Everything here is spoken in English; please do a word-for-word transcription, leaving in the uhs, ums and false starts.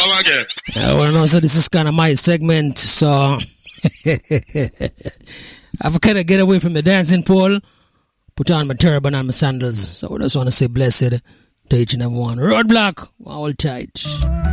Come again. I want to know, so this is kind of my segment, so I've kind of get away from the dancing pole, put on my turban and my sandals. So I just want to say blessed to each and every one. Roadblock, all tight.